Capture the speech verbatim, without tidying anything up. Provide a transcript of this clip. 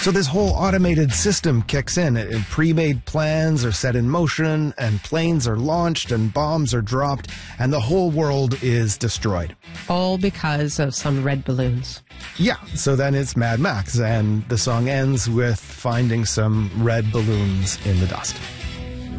So this whole automated system kicks in. And pre-made plans are set in motion, and planes are launched, and bombs are dropped, and the whole world is destroyed. All because of some red balloons. Yeah, so then it's Mad Max, and the song ends with finding some red balloons in the dust.